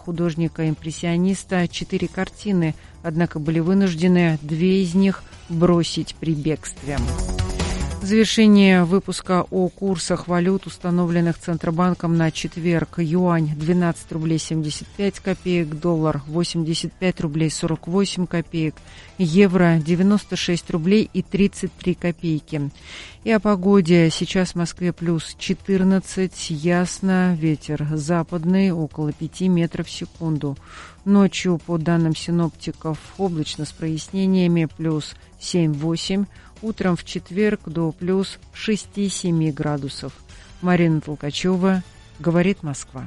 художника-импрессиониста 4 картины, однако были вынуждены 2 из них бросить при бегстве. В завершение выпуска о курсах валют, установленных Центробанком на четверг. Юань 12 рублей 75 копеек, доллар 85 рублей 48 копеек, евро 96 рублей и 33 копейки. И о погоде. Сейчас в Москве плюс 14, ясно, ветер западный около 5 метров в секунду. Ночью, по данным синоптиков, облачно с прояснениями, плюс 7-8. Утром в четверг до плюс 6-7 градусов. Марина Толкачева, говорит Москва.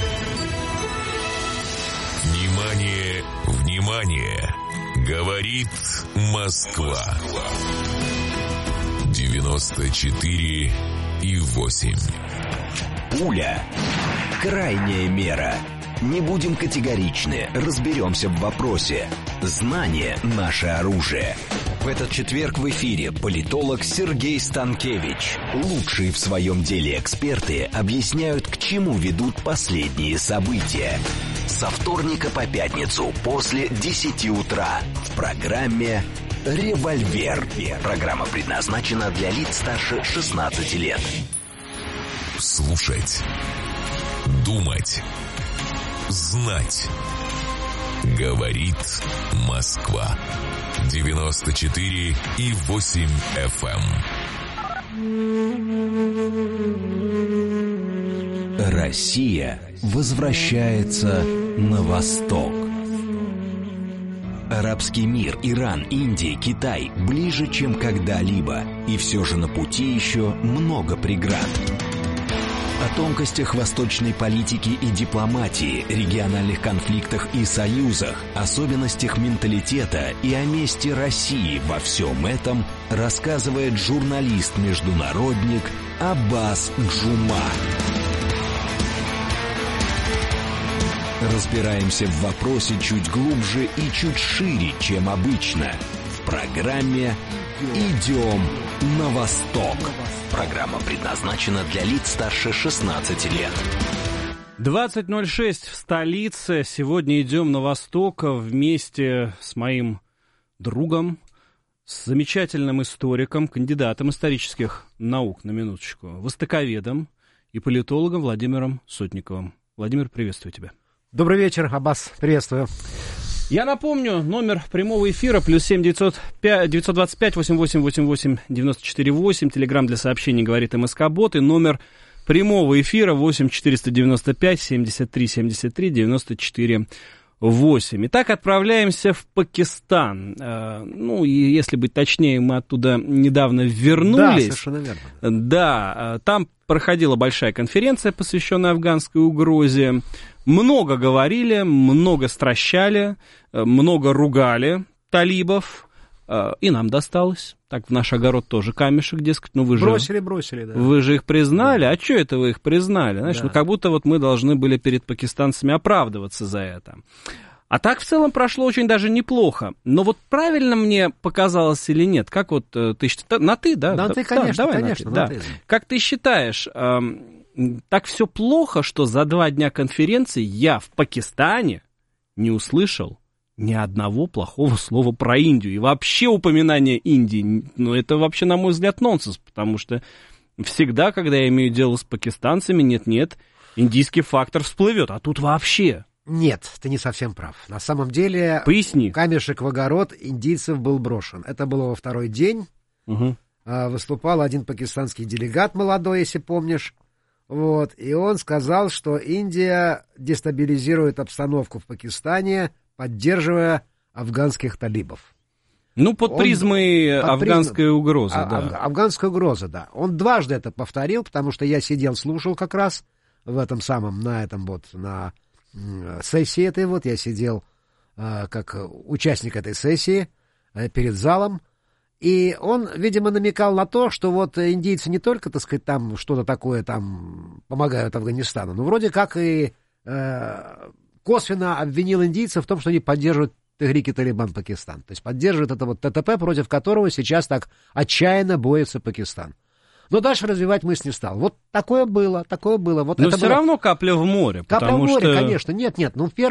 Внимание, внимание! Говорит Москва. 94,8. Пуля. Крайняя мера. Не будем категоричны, разберемся в вопросе. Знание – наше оружие. В этот четверг в эфире политолог Сергей Станкевич. Лучшие в своем деле эксперты объясняют, к чему ведут последние события. Со вторника по пятницу после 10 утра в программе «Револьвер». Программа предназначена для лиц старше 16 лет. Слушать. Думать. Знать. Говорит Москва. 94,8 FM. Россия возвращается на восток. Арабский мир, Иран, Индия, Китай ближе, чем когда-либо. И все же на пути еще много преград. О тонкостях восточной политики и дипломатии, региональных конфликтах и союзах, особенностях менталитета и о месте России во всем этом рассказывает журналист-международник Аббас Джума. Разбираемся в вопросе чуть глубже и чуть шире, чем обычно. В программе «Идем на восток». Программа предназначена для лиц старше 16 лет. 20:06 в столице. Сегодня идем на восток вместе с моим другом, с замечательным историком, кандидатом исторических наук, на минуточку, востоковедом и политологом Владимиром Сотниковым. Владимир, приветствую тебя. Добрый вечер, Аббас, приветствую. Я напомню, номер прямого эфира +7 925 8888 94 8, телеграмм для сообщений «Говорит МСК-бот», и номер прямого эфира 8 495 73 73 94 8. Итак, отправляемся в Пакистан. Ну, и если быть точнее, мы оттуда недавно вернулись. Да, совершенно верно. Да, там проходила большая конференция, посвященная афганской угрозе. Много говорили, много стращали, много ругали талибов, и нам досталось. Так в наш огород тоже камешек, дескать, ну вы же... Бросили, да. Вы же их признали, да. А что это вы их признали? Знаешь, да. Ну как будто вот мы должны были перед пакистанцами оправдываться за это. А так в целом прошло очень даже неплохо. Но вот правильно мне показалось или нет? Как вот ты считаешь? На ты, да? На ты, конечно, давай конечно. На ты. Да. Как ты считаешь... Так все плохо, что за 2 дня конференции я в Пакистане не услышал ни одного плохого слова про Индию. И вообще упоминание Индии, ну это вообще, на мой взгляд, нонсенс, потому что всегда, когда я имею дело с пакистанцами, нет-нет, индийский фактор всплывет, а тут вообще... Нет, ты не совсем прав. На самом деле, поясни. Камешек в огород индийцев был брошен. Это было во 2-й день. Угу. Выступал один пакистанский делегат молодой, если помнишь. Вот, и он сказал, что Индия дестабилизирует обстановку в Пакистане, поддерживая афганских талибов. Ну, под призмой афганской угрозы, да. Афганская угроза, да. Он дважды это повторил, потому что я сидел, слушал как раз в этом самом, на сессии этой вот. Я сидел как участник этой сессии перед залом. И он, видимо, намекал на то, что вот индийцы не только, так сказать, там что-то такое там помогают Афганистану, но вроде как и косвенно обвинил индийцев в том, что они поддерживают Техрик-и Талибан Пакистан. То есть поддерживают это вот ТТП, против которого сейчас так отчаянно борется Пакистан. Но дальше развивать мысль не стал. Вот такое было. Вот но это все было... равно капля в море. Капля в море, конечно. Нет. Ну, в